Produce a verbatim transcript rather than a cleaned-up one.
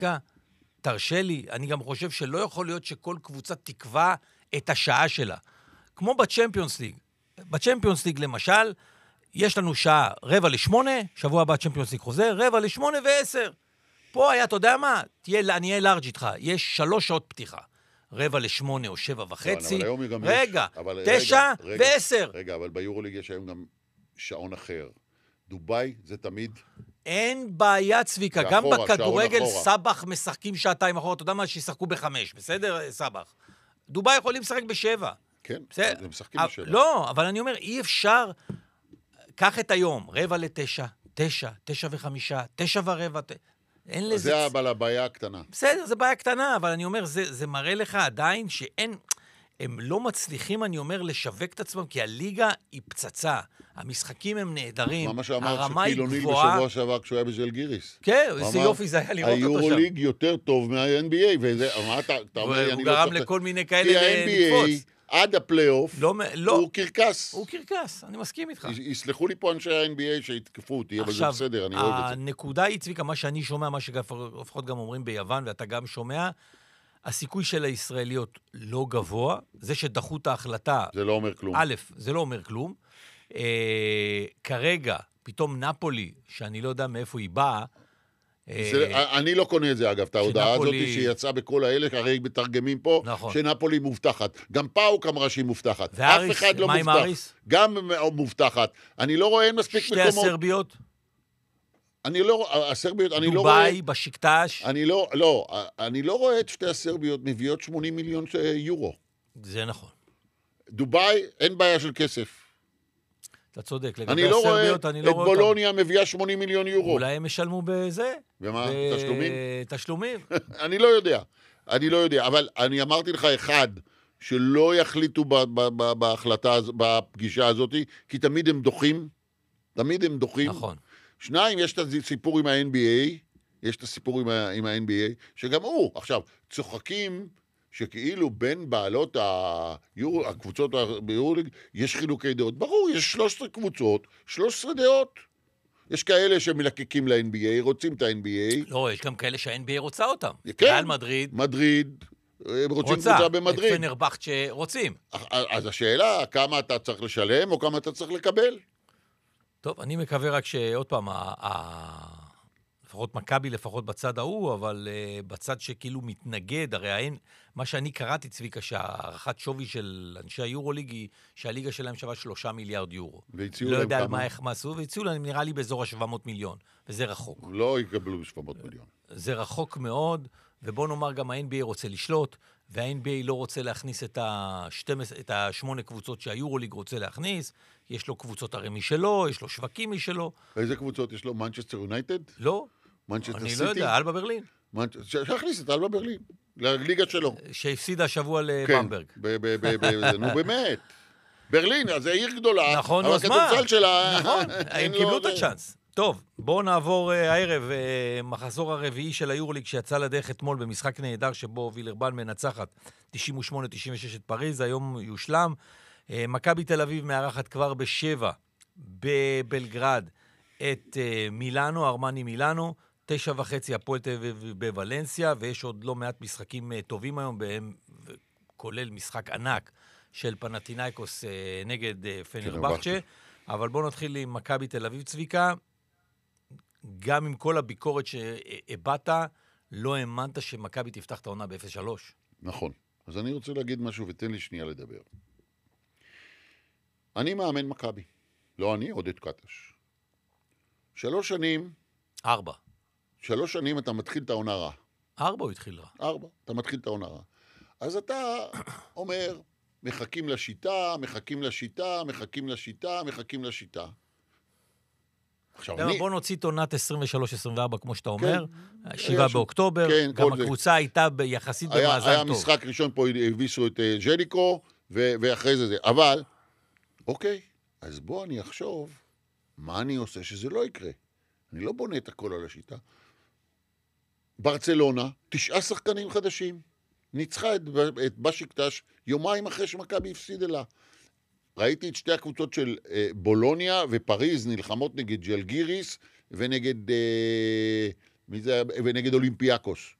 תרשה לי, אני גם חושב שלא יכול להיות שכל קבוצה תקבע את השעה שלה. כמו בצ'מפיונס ליג. בצ'מפיונס ליג למשל, יש לנו שעה רבע לשמונה, שבוע הבא צ'מפיונס ליג חוזר, רבע לשמונה ועשר. פה היה, אתה יודע מה? תהיה, אני אהיה לארג' איתך. יש שלוש שעות פתיחה. רבע לשמונה או שבע וחצי. אבל היום גם רגע, יש, אבל תשע רגע, ועשר. רגע, רגע, אבל ביורוליג יש היום גם שעון אחר. דוביי זה תמיד... אין בעיה, צביקה. גם אחורה, בכדורגל סבח משחקים שעתיים אחורה. אתה יודע מה? שישחקו בחמש. בסדר, סבח? דוביי יכולים לשחק בשבע. כן, בסדר? הם משחקים בשבע. לא, אבל אני אומר, אי אפשר... קח את היום, רבע לתשע, תשע, תשע וחמישה, תשע ורבע... אין לזה... זה אבל הבעיה הקטנה. בסדר, זה בעיה קטנה, אבל אני אומר, זה, זה מראה לך עדיין שאין... הם לא מצליחים, אני אומר, לשווק את עצמם, כי הליגה היא פצצה. המשחקים הם נהדרים, מה שאמר הרמה היא שקילוני גבוהה. בשבוע שעבר כשהוא היה בז'לגיריס. כן, איזה יופי זה היה לראות אותו שם. היורוליג יותר טוב מה-אן בי איי, וזה, מה אתה, אתה אומר, הוא אני גרם לא... לכל מיני כי כאלה ה-אן בי איי לקפוץ. עד הפלייאוף, לא, לא. הוא קרקס. הוא קרקס, אני מסכים איתך. יסלחו לי פה אנשי ה-אן בי איי שהתקפו אותי, אבל זה בסדר, אני אוהב את זה. הנקודה היא, צביקה, מה שאני שומע, מה שלפחות גם אומרים ביוון, ואתה גם שומע, הסיכוי של הישראליות לא גבוה, זה שדחו את ההחלטה. זה לא אומר כלום. א', זה לא אומר כלום. אה, כרגע, פתאום נפולי, שאני לא יודע מאיפה היא באה, זה, אני לא קונה את זה, אגב, את ההודעה הזאת שיצאה בכל האלה, הרי מתרגמים פה, נכון. שנפולי מובטחת. גם פאוק אמרה שהיא מובטחת. ואריס, אף אחד לא מה מובטח. עם אריס? גם מובטחת. אני לא רואה מספיק שתי מקומות. שתי הסרביות? אני לא, הסרביות, אני לא רואה... דוביי, בשקטש? אני לא, לא, אני לא רואה את שתי הסרביות מביאות שמונים מיליון יורו. זה נכון. דוביי, אין בעיה של כסף. אתה צודק, לגבי הסרביות, אני לא רואה אותם. את בולוניה מביאה שמונים מיליון יורו. אולי הם משלמו בזה? ומה? תשלומים? תשלומים. אני לא יודע, אני לא יודע, אבל אני אמרתי לך אחד, שלא יחליטו בהחלטה, בפגישה הזאת, כי תמיד הם דוחים, תמיד הם דוחים. נכון. שניים, יש את הסיפור עם ה-אן בי איי, יש את הסיפור עם ה-אן בי איי, שגם הוא, עכשיו, צוחקים, שכאילו בין בעלות היורו, הקבוצות ביורוליג, יש חילוקי דעות. ברור, יש שלוש עשרה קבוצות, שלוש עשרה דעות. יש כאלה שמלקקים ל-אן בי איי, רוצים את ה-אן בי איי. לא, יש גם כאלה שה-אן בי איי רוצה אותם. כן. ריאל מדריד. מדריד. הם רוצים קבוצה במדריד. את פנרבכט שרוצים. אז השאלה, כמה אתה צריך לשלם או כמה אתה צריך לקבל? טוב, אני מקווה רק שעוד פעם, לפחות מכבי, לפחות בצד ההוא, אבל uh, בצד שכאילו מתנגד, הרי אין, מה שאני קראתי, צביקה, שהערכת שווי של אנשי היורוליג היא שהליגה שלהם שווה שלושה מיליארד יורו. והציעו לא להם יודע כמה? על מה איך עשו, והציעו להם נראה לי באזור ה-שבע מאות מיליון, וזה רחוק. לא יקבלו שבע מאות מיליון. זה רחוק מאוד, ובוא נאמר גם ה-אן בי איי רוצה לשלוט, וה-אן בי איי לא רוצה להכניס את ה-שתים עשרה, את השמונה קבוצות שהיורוליג רוצה להכניס, יש לו קבוצות הרי משלו, יש לו שווקים משלו. איזה קבוצות יש לו? מנצ'סטר יונייטד? לא. מנצ'סטר סיטי? אני לא יודע, אלבה ברלין. שיכניס את אלבה ברלין, לליגה שלו. שהפסידה השבוע לבמברג. כן, נו באמת. ברלין, אז זה עיר גדולה. נכון, אבל הכדורסל שלה... נכון, הם קיבלו את הצ'אנס. טוב, בואו נעבור הערב, מחזור הרביעי של היורוליג שיצא לדרך אתמול במשחק נהדר שבו וילרבן מנצחת תשעים ושמונה תשעים ושש את פריז, היום יושלם. מכבי תל אביב מארחת כבר בשבע בבלגרד את מילאנו, ארמני מילאנו, תשע וחצי הפועל תל אביב בוולנסיה, ויש עוד לא מעט משחקים טובים היום, בהם כולל משחק ענק של פנתינייקוס נגד פנרבכצ'ה, אבל בואו נתחיל עם מכבי תל אביב, צביקה. גם עם כל הביקורת שהבאת, לא האמנת שמכבי תפתח את העונה ב-אפס שלוש. נכון. אז אני רוצה להגיד משהו ותן לי שנייה לדבר. אני מאמן מכבי. לא אני, עודד קטש. שלוש שנים... ארבע. שלוש שנים אתה מתחיל את העונה רע. ארבע הוא התחיל רע. ארבע, אתה מתחיל את העונה רע. אז אתה אומר, מחכים לשיטה, מחכים לשיטה, מחכים לשיטה, מחכים לשיטה. בוא נוציא את עונת עשרים ושלוש עשרים וארבע, כמו שאתה אומר, שבעה באוקטובר, גם הקבוצה הייתה יחסית במאזן טוב. היה משחק ראשון פה, הביסו את ז'ליקו, ואחרי זה זה. אבל, אוקיי, אז בוא אני אחשוב, מה אני עושה שזה לא יקרה? אני לא בונה את הכל על השיטה. ברצלונה, תשעה שחקנים חדשים, ניצחה את בשיקטש יומיים אחרי שמכבי הפסידה לה. ראיתי את שתי הקבוצות של אה, בולוניה ופריז נלחמות נגד ג'לגיריס ונגד אה, מי זה היה? ונגד אולימפיאקוס.